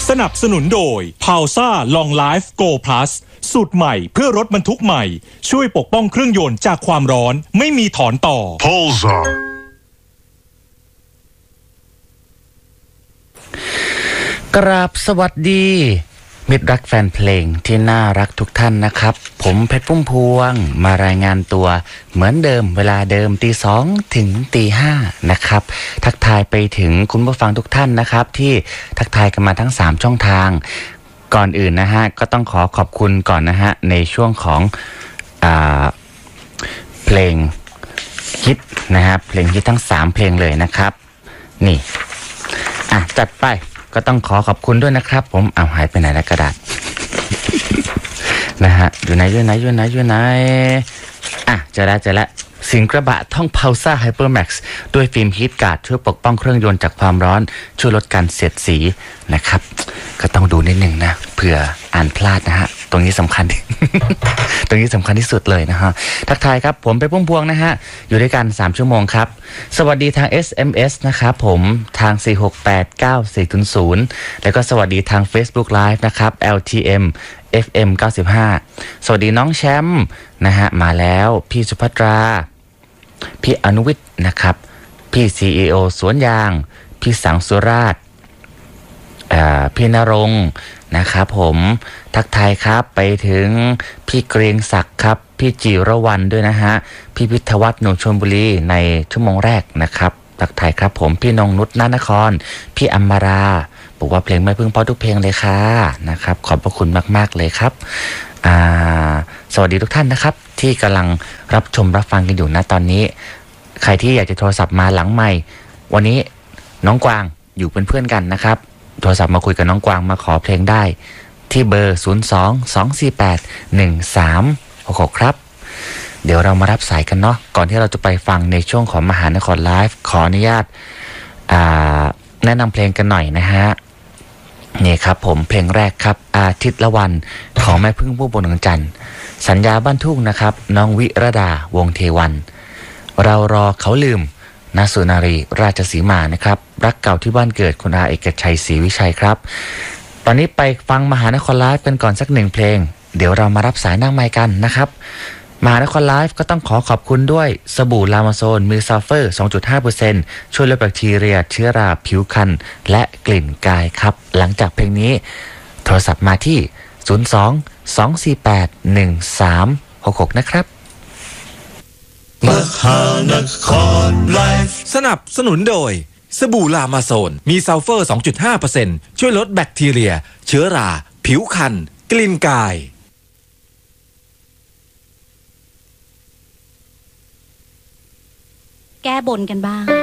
สนับสนุนโดย Pausa Long Life Go Plus สูตรใหม่เพื่อรถบรรทุกใหม่ช่วยปกป้องเครื่องยนต์จากความร้อนไม่มีถอนต่อ Pausa กราบสวัสดีมิตรรักแฟนเพลงที่น่ารักทุกท่านนะครับผมเพชรพุ่มพวงมารายงานตัวเหมือนเดิมเวลาเดิมตี2ถึงตี5นะครับทักทายไปถึงคุณผู้ฟังทุกท่านนะครับที่ทักทายกันมาทั้ง3ช่องทางก่อนอื่นนะฮะก็ต้องขอบคุณก่อนนะฮะในช่วงของเพลงฮิตนะครับเพลงฮิตทั้ง3เพลงเลยนะครับนี่จัดไปก็ต้องขอบคุณด้วยนะครับผมเอาหายไปไหนแล้วกระดาษ นะฮะอยู่ไหนเจอแล้วสิงกระบะท่อง Pausa Hypermax ด้วยฟิล์มฮีทการ์ดช่วยปกป้องเครื่องยนต์จากความร้อนช่วยลดการเสียดสีนะครับก็ต้องดูนิดนึงนะเผื่ออ่านพลาดนะฮะตรงนี้สำคัญ ตรงนี้สำคัญที่สุดเลยนะฮะทักทายครับผมไปพุ่มพวงนะฮะอยู่ด้วยกัน3ชั่วโมงครับสวัสดีทาง SMS นะครับผมทาง4689400แล้วก็สวัสดีทาง Facebook Live นะครับ LTM FM 95สวัสดีน้องแชมป์นะฮะมาแล้วพี่สุภัตราพี่อนุวิทย์นะครับพี่ CEO สวนยางพี่สังสุราชพี่นรงค์นะครับผมทักทายครับไปถึงพี่เกรียงศักดิ์ครับพี่จิรวรรณด้วยนะฮะพี่พิทวัฒน์หนุ่มชลบุรีในชั่วโมงแรกนะครับทักทายครับผมพี่นงนุชนครพี่อัมมาราบอกว่าเพลงไม่พึ่งเพราะทุกเพลงเลยค่ะนะครับขอบพระคุณมากๆเลยครับสวัสดีทุกท่านนะครับที่กำลังรับชมรับฟังกันอยู่นะตอนนี้ใครที่อยากจะโทรศัพท์มาหลังไมค์วันนี้น้องกวางอยู่เป็นเพื่อนกันนะครับโทรศัพท์มาคุยกับน้องกวางมาขอเพลงได้ที่เบอร์02-248-1366ครับเดี๋ยวเรามารับสายกันเนาะก่อนที่เราจะไปฟังในช่วงของมหานครไลฟ์ขออนุญาตแนะนำเพลงกันหน่อยนะฮะนี่ครับผมเพลงแรกครับอาทิตย์ละวันของแม่พึ่งผู้บนดวงจันทร์สัญญาบ้านทุ่งนะครับน้องวิรดาวงเทวันเรารอเขาลืมณสุนารีราชสีมานะครับรักเก่าที่บ้านเกิดคุณอาเอกชัยศรีวิชัยครับตอนนี้ไปฟังมหานครไลฟ์กันก่อนสัก1เพลงเดี๋ยวเรามารับสายนั่งไมค์กันนะครับมหานครไลฟ์ก็ต้องขอบคุณด้วยสบู่ลามาโซนมีซัลเฟอร์ 2.5% ช่วยลดแบคทีเรียเชื้อราผิวคันและกลิ่นกายครับหลังจากเพลงนี้โทรศัพท์มาที่02-248-1366นะครับมหานครไลฟ์สนับสนุนโดยสบู่ลามาโซนมีซัลเฟอร์ 2.5% ช่วยลดแบคทีเรียเชื้อราผิวคันกลิ่นกายแก้บนกันบ้าง